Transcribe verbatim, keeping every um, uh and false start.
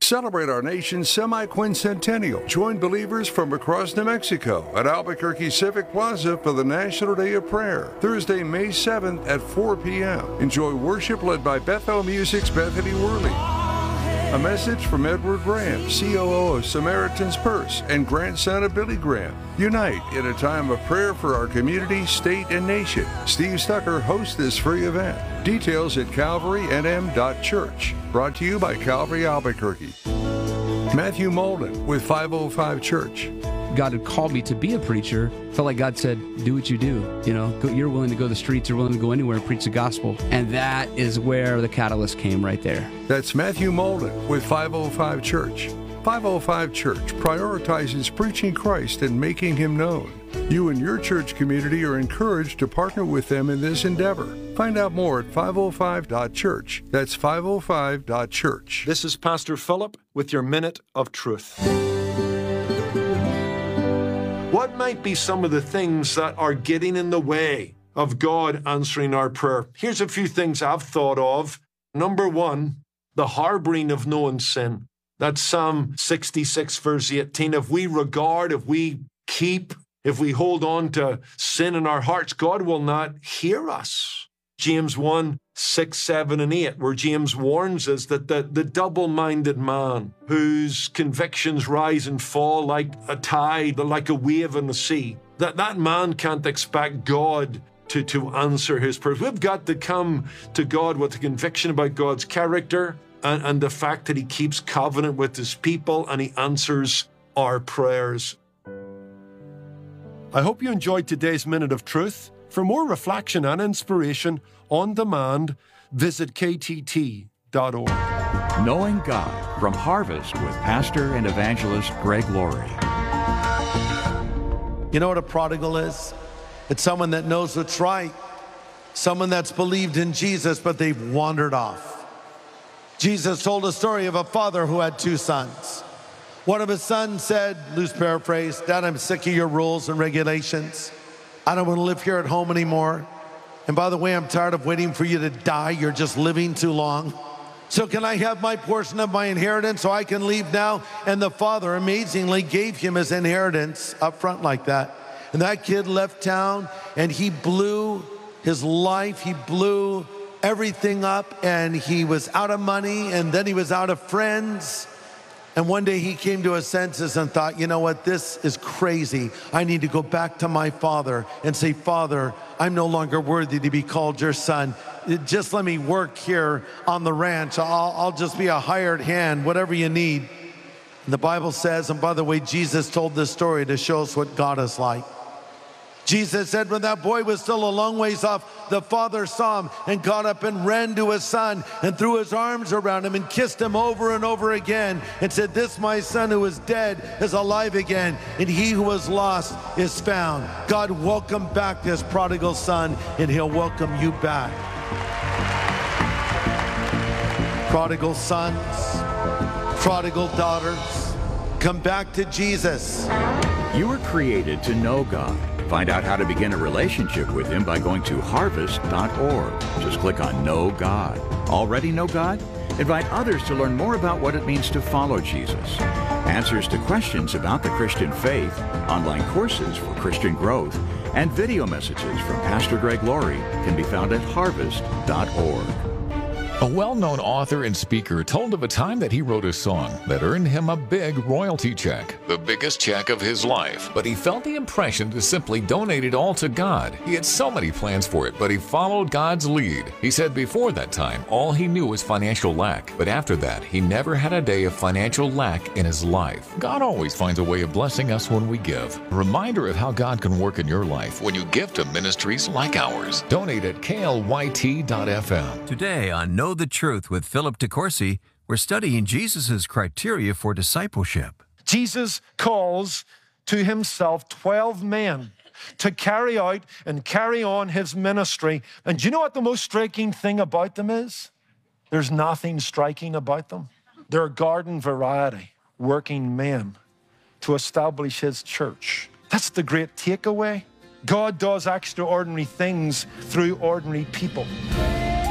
Celebrate our nation's semi-quincentennial. Join believers from across New Mexico at Albuquerque Civic Plaza for the National Day of Prayer, Thursday, May seventh at four p.m. Enjoy worship led by Bethel Music's Bethany Worley. A message from Edward Graham, C O O of Samaritan's Purse and grandson of Billy Graham. Unite in a time of prayer for our community, state, and nation. Steve Stucker hosts this free event. Details at calvary n m dot church. Brought to you by Calvary Albuquerque. Matthew Molden with five oh five Church. God had called me to be a preacher. Felt like God said, do what you do. You know, go, you're willing to go to the streets, you're willing to go anywhere and preach the gospel. And that is where the catalyst came right there. That's Matthew Molden with five oh five Church. five oh five Church prioritizes preaching Christ and making Him known. You and your church community are encouraged to partner with them in this endeavor. Find out more at five oh five dot church. That's five oh five dot church. This is Pastor Philip with your Minute of Truth. What might be some of the things that are getting in the way of God answering our prayer? Here's a few things I've thought of. Number one, the harboring of known sin. That's Psalm sixty-six, verse eighteen. If we regard, if we keep, if we hold on to sin in our hearts, God will not hear us. James one, six, seven, and eight, where James warns us that the, the double-minded man whose convictions rise and fall like a tide, like a wave in the sea, that that man can't expect God to, to answer his prayers. We've got to come to God with a conviction about God's character and, and the fact that He keeps covenant with His people and He answers our prayers. I hope you enjoyed today's Minute of Truth. For more reflection and inspiration on demand, visit k t t dot org. Knowing God from Harvest with pastor and evangelist Greg Laurie. You know what a prodigal is? It's someone that knows what's right, someone that's believed in Jesus, but they've wandered off. Jesus told a story of a father who had two sons. One of his sons said, loose paraphrase, Dad, I'm sick of your rules and regulations. I don't want to live here at home anymore. And by the way, I'm tired of waiting for you to die. You're just living too long. So can I have my portion of my inheritance so I can leave now? And the father amazingly gave him his inheritance up front like that. And that kid left town and he blew his life. He blew everything up and he was out of money and then he was out of friends. And one day he came to his senses and thought, you know what, this is crazy. I need to go back to my father and say, Father, I'm no longer worthy to be called your son. Just let me work here on the ranch. I'll, I'll just be a hired hand, whatever you need. And the Bible says, and by the way, Jesus told this story to show us what God is like. Jesus said when that boy was still a long ways off, the father saw him and got up and ran to his son and threw his arms around him and kissed him over and over again and said, this my son who was dead is alive again, and he who was lost is found. God welcomed back this prodigal son, and He'll welcome you back. Prodigal sons, prodigal daughters, come back to Jesus. You were created to know God. Find out how to begin a relationship with Him by going to harvest dot org. Just click on Know God. Already know God? Invite others to learn more about what it means to follow Jesus. Answers to questions about the Christian faith, online courses for Christian growth, and video messages from Pastor Greg Laurie can be found at harvest dot org. A well-known author and speaker told of a time that he wrote a song that earned him a big royalty check, the biggest check of his life. But he felt the impression to simply donate it all to God. He had so many plans for it, but he followed God's lead. He said before that time, all he knew was financial lack. But after that, he never had a day of financial lack in his life. God always finds a way of blessing us when we give. A reminder of how God can work in your life when you give to ministries like ours. Donate at k l y t dot f m. Today on Know the Truth with Philip DeCourcy, we're studying Jesus' criteria for discipleship. Jesus calls to Himself twelve men to carry out and carry on His ministry. And do you know what the most striking thing about them is? There's nothing striking about them. They're garden variety, working men to establish His church. That's the great takeaway. God does extraordinary things through ordinary people.